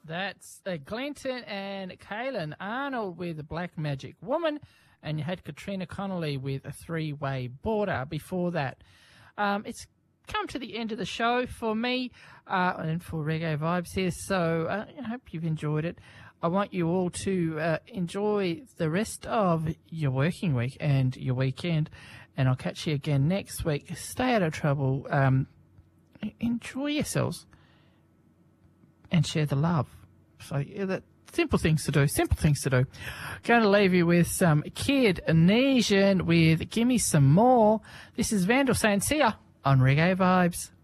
That's Glinton and Kaylin Arnold with Black Magic Woman, and you had Katrina Connolly with A Three-Way Border before that. It's come to the end of the show for me and for Reggae Vibes here, so I hope you've enjoyed it. I want you all to enjoy the rest of your working week and your weekend, and I'll catch you again next week. Stay out of trouble. Enjoy yourselves. And share the love. So, that simple things to do. Going to leave you with some Kid Nesian with Gimme Some More. This is Vandal saying see ya on Reggae Vibes.